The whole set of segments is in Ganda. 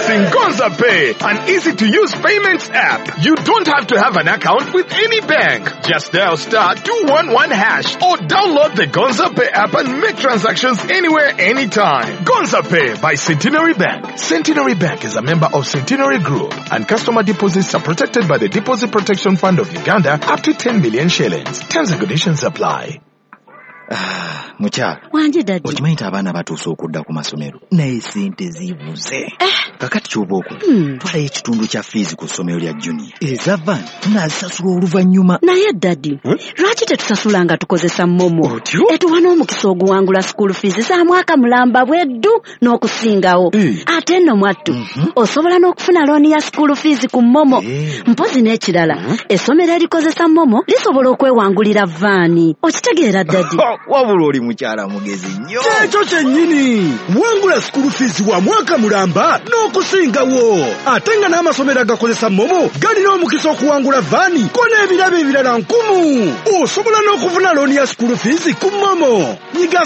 Introducing Gonza Pay, an easy-to-use payments app. You don't have to have an account with any bank. Just dial *211# or download the Gonza Pay app and make transactions anywhere, anytime. Gonza Pay by Centenary Bank. Centenary Bank is a member of Centenary Group, and customer deposits are protected by the Deposit Protection Fund of Uganda up to 10 million shillings. Terms and conditions apply. Mukyala wanje daddy okimanyi abaana batuuse okudda ku masomero naye sente zibuze kakati ky'oba okola twalayo ekitundu kya fees ku ssomero lya junior eza van tunaazisasula oluvannyuma naye daddy lwaki tetusasula nga tukozesa momo etuwa n'omukisa oguwangula school fees za mwaka mulamba bweddu n'okusingawo ate nno mwattu osobola n'okufuna looni ya school fees ku momo mpozi n'ekirala essomero erikozesa momo lisobola okwewangulira vaani okitegeera daddy wabula oli mukyala mugezi nnyo kyekyo kyennyini wangula school fees wa mwaka mulamba n'okusingawo ate nga n'amasomero agakozesa momo galina omukisa okuwangula vaani ko n'ebirabo ebirala 1,000 osobola n'okufuna looni ya school fees ku momo nyiga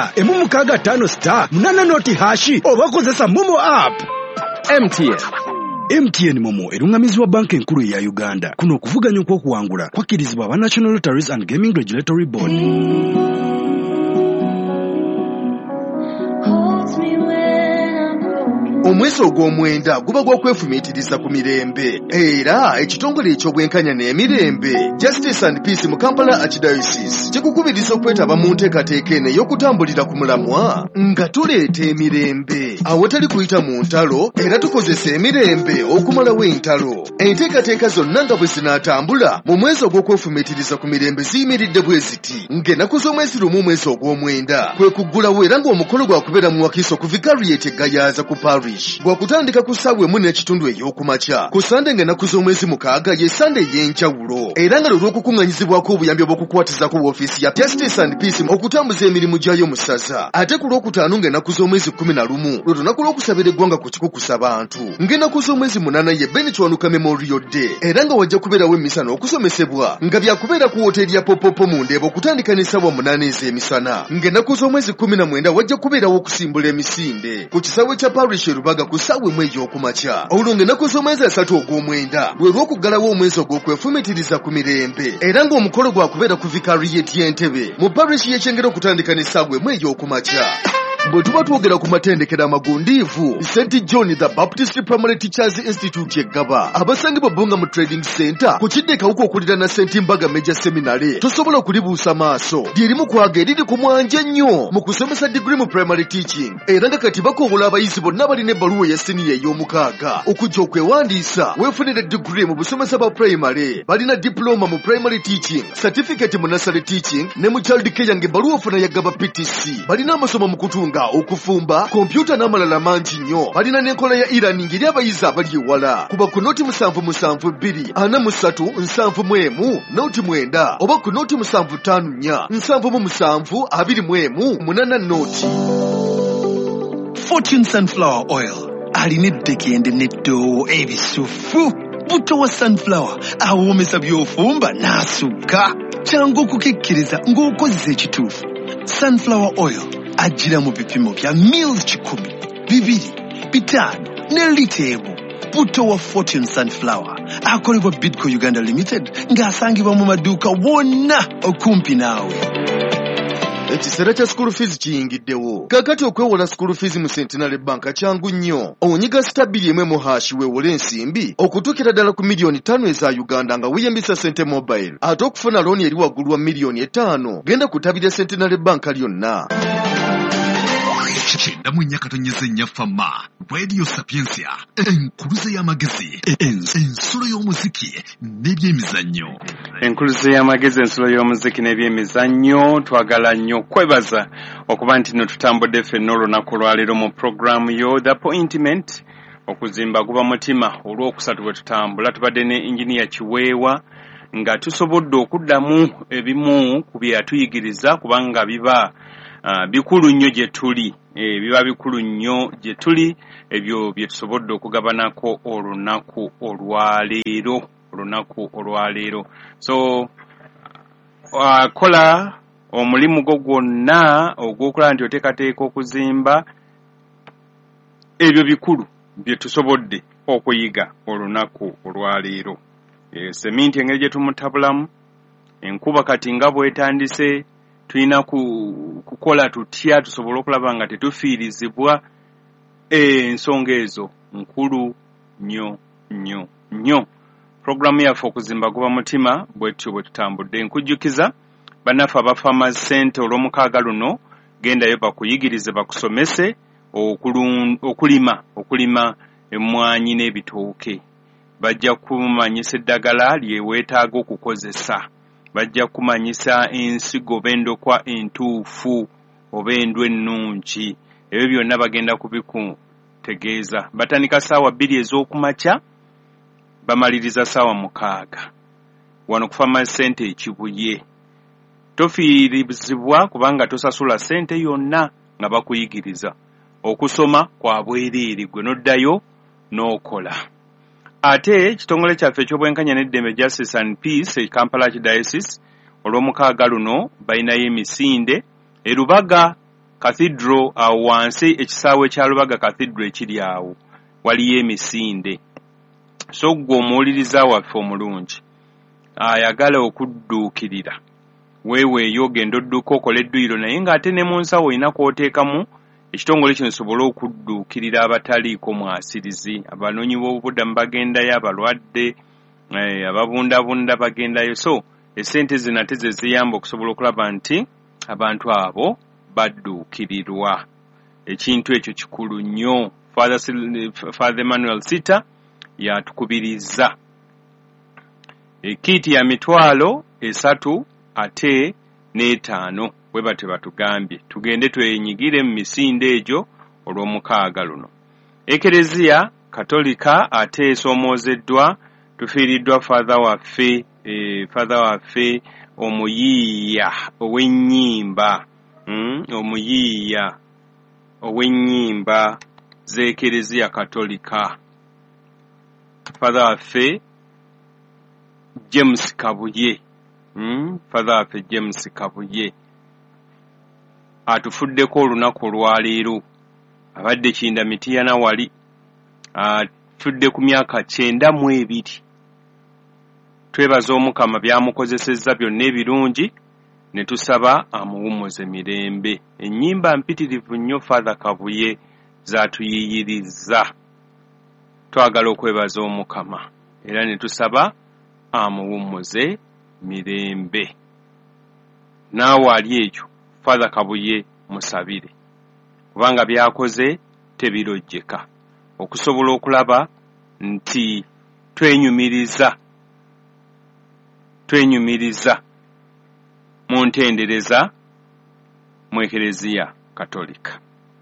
*655*8 oba kozesa momo app. MTN Momo erungamizibwa banka enkulu ya Uganda. Kuno okuvuganya okw'okuwangula kwakkirizibwa aba National Lotteries and Gaming Regulatory Board. Omwezi ogw'omwenda guba gw'okwefumiitiriza ku mirembe era ekitongole eky'obwenkanya n'emirembe Justice and Peace mu Kampala Archdiocese kikukubiriza okwetaba mu nteekateeka eno ey'okutambulira ku mulamwa nga tuleeta emirembe awatali kuyita mu ntalo era tukozesa emirembe okumalawo entalo. Enteekateeka zonna nga bwe zinaatambula mu mwezi ogw'okwefumiitiriza ku mirembe ziyimiridde bwe ziti ng'ennaku z'omwezi lumu mwezi ogw'omwenda kwe kuggulawo era ng'omukolo gwakubeera mu wakiso ku Vicariate Gayaza ku Parish gwakutandika ku ssaawa 1:30 ey'okumakya ku Sande ng'ennaku z'omwezi 6 ye Sande ey'enjawulo era nga lw'okukuŋŋanyizibwako obuyambi obw'okukwatizako woofiisi ya Justice and Peace okutambuza emirimu gyayo mu ssaza ate ku Lwokutaano ng'ennaku z'omwezi 11 lwe lunaku lw'okusabira eggwanga ku kikukusa bantu ng'ennaku z'omwezi 8 ye Benitwanuka Memorial Day era nga wajja kubeerawo emisana okusomesebwa nga byakubeera ku woteeri ya Popopo mu Ndeeba okutandika n'essaawa 8 ez'emisana ng'ennaku z'omwezi 19 wajja kubeerawo okusimbula emisinde ku kisaawe kya Parish Rubaga ku ssaawa 1 ey'okumakya. Olwo ng'ennaku z'omwezi 3 ogw'omwenda lwe lw'okuggalawo omwezi ogw'okwefumiitiriza ku mirembe era ng'omukolo gwakubeera ku Vicariate y'Entebbe mu Parish y'Ekyengera okutandika n'essaawa 1 ey'okumakya. Bwe tuba twogera ku matendekero amagundiivu St. John the Baptist Primary Teachers Institute eggaba abasangibwa Bunga mu Trading Center ku kidde kawuka okulira na St. Mbaga Major Seminary tosobola okulibuusa maaso lyerimu kwaga eriri ku mwanja nnyo mu kusomesa degree mu primary teaching era nga kati bakoobola abayizi bonna balina ebbaluwa ya siniya ey'omukaaga okujja okwewandiisa weefunire degree mu busomesa bwa primary balina diploma mu primary teaching certificate mu nursery teaching ne mu child care ng'ebbaluwa ofuna yaggaba PTC balina amasomo mu kutunga okufumba kompyuta n'amalala mangi nnyo balina n'enkola ya e-learning eri abayizi abali ewala kuba ku noti 7724371 noti 9 oba ku noti 7547721 noti. Fortune Sunflower Oil alina eddekende n'eddoowo ebisufu buto wa sunflower awoomesa by'ofumba n'asukka kyangu okukikkiriza ng'okozesa ekituufu. Sunflower Oil ajira mu bipimo bya mils 10, 2, 5 ne lita emu. Buto wa Fortune Sunflower akolebwa Bidco Uganda Limited ng'asangibwa mu maduuka wonna okumpi naawe. Ekiseera kya school fees kiyingiddewo. Kakati okwewola school fees mu Centenary Bank kyangu nnyo. Onyiga *1 weewole ensimbi okutuukira ddala ku miliyoni 5 eza Uganda nga weeyambisa Sente Mobile. Ate okufuna looni eri waggulu wa miliyoni 5 genda kutabira Centenary Bank lyonna. Chenda mwenye katonyeze nyafama Radio Sapiensia enkuluze y'amagezi ensulo y'omuziki n'ebyemizannyo. Enkuluze y'amagezi ensulo y'omuziki n'ebyemizannyo twagala nnyo kwebaza okuba nti no tutambudde ffenna olunaku lwaleero mu programu yo The Appointment okuzimba guba mutima olw'okusatu bwe tutambula tubadde ne engineer Kiweewa nga tusobodde okuddamu ebimu ku bye yatuyigiriza kubanga biba bikulu nnyo gye tuli biba bikulu nnyo gye tuli ebyo bye tusobodde okugabanako olunaku olwaleero so kola omulimu gwo gwonna ogw'okola nti oteekateeka okuzimba ebyo bikulu bye tusobodde okuyiga olunaku olwaleero. Seminti engeri gye tumutabulamu, enkuba kati nga bwetandise, tulina kukola tutya tusobole okulaba nga tetufiirizibwa. Ensonga ezo nkulu nnyo. Programu yaffe okuzimba guba mutima bwetyo bwe tutambudde. Nkujjukiza bannaffe aba Farmers Center olw'omukaaga luno, gendayo bakuyigirize bakusomese okulima emmwanyi n'ebitooke. Bajja kumanyisa eddagala lye weetaaga okukozesa. Bajja kumanyisa ensigo b'endokwa entuufu oba endwa ennungi. Ebyo byonna bagenda kubikutegeeza. Batandika ssaawa 2 ez'okumakya bamaliriza ssaawa 6 wano ku Farmers Center e Kibuye. Tofiirizibwa kubanga tosasula ssente yonna nga bakuyigiriza. Okusoma kwa bwereere gwe noddayo n'okola. Ate ekitongole kyaffe eky'obwenkanya n'eddembe Justice and Peace e Kampala Archdiocese olw'omukaaga luno balinayo emisinde e Lubaga Cathedral awo wansi ekisaawe kya Lubaga Cathedral ekiri awo waliyo emisinde. So gwe omuwuliriza waffe omulungi ayagala okudduukirira weeweeyo ogenda odduuka okola edduyiro naye ng'ate ne mu nsawo olina kw'oteekamu ekitongole kino kisobole okudduukirira abataliiko mwasirizi. Abanoonyi b'obubudamu bagendayo, abalwadde, ababundabunda bagendayo. So essente zino ate ze ziyamba okusobola okulaba nti abantu abo badduukirirwa. Ekintu ekyo kikulu nnyo. Father Emmanuel Sita yatukubiriza. Ekiti ya 3 ate n'5 bwe bate batugambye tugende twenyigire mu misinde egyo olw'omukaaga luno. Ekereziya Katolika ate esoomozeddwa, tufiiriddwa Father waffe omuyiiya ow'ennyimba, omuyiiya ow'ennyimba z'Ekereziya Katolika, Father waffe James Kabuye. Father waffe James Kabuye atufuddeko olunaku olwaleero. Abadde Kinda Mitiyana wali atudde ku myaka 92. Twebaza Omukama byamukozesezza byonna ebirungi ne tusaba amuwummuze mirembe. Ennyimba mpitirivu nnyo Father Kabuye zaatuyiyirizza. Twagala okwebaza Omukama era ne tusaba amuwummuze mirembe. Naawe ali ekyo Father Kabuye musabire kubanga byakoze tebirojjeka, okusobola okulaba nti twenyumiriza mu ntendereza mu Ekereziya Katolika.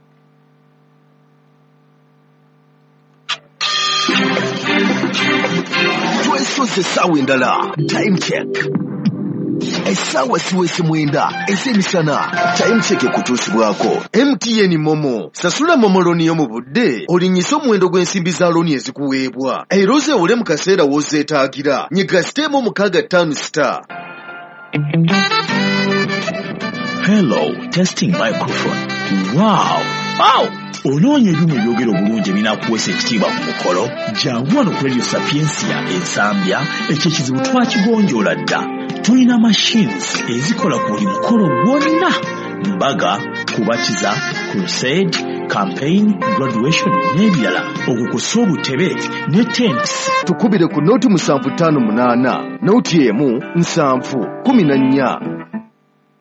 Twesoze essaawa endala. Time check. Essaawa siwese 9 ez'emisana. Time check ekutuusibwako MTN Momo. Sasula Momo looni yo mu budde olinyisa omuwendo gw'ensimbi za looni ezikuweebwa era ozeewole mu kaseera w'ozeetaagira. Nyiga siteemu 65*. Hello, testing microphone. Wow! Onoonya ebyuma ebyogera obulungi ebinaakuweesa ekitiibwa ku mukolo? Jangu wano ku Radio Sapiensia Ensambya, ekyo ekizibu twakigonjoola dda. Tulina machines ezikola ku buli mukolo gwonna: mbaga, kubatiza, crusade, campaign, graduation n'ebirala. Okukusa obutebe ne tents. Tukubire ku nooti 758 nooti emu 714